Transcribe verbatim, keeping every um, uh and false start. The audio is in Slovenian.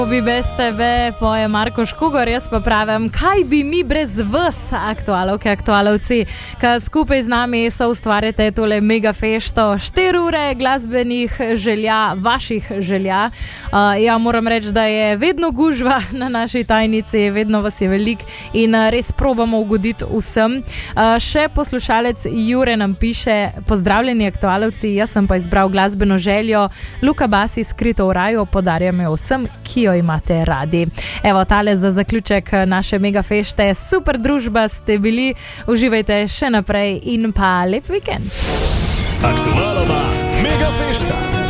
Bi brez tebe, poje Marko Škugor, jaz pa pravim, kaj bi mi brez vas, aktualovke, aktualovci, ki skupaj z nami so ustvarjate tole mega fešto, štiri ure glasbenih želja, vaših želja. Uh, ja, moram reči, da je vedno gužva na naši tajnici, vedno vas je veliko in uh, res probamo ugoditi vsem. Uh, še poslušalec Jure nam piše, pozdravljeni aktualovci, jaz sem pa izbral glasbeno željo, Luka Basi, Skrito v raju, podarjam jo vsem, ki jo imate radi. Evo, tale za zaključek naše mega fešte, super družba ste bili, uživajte še naprej in pa lep vikend. Aktualova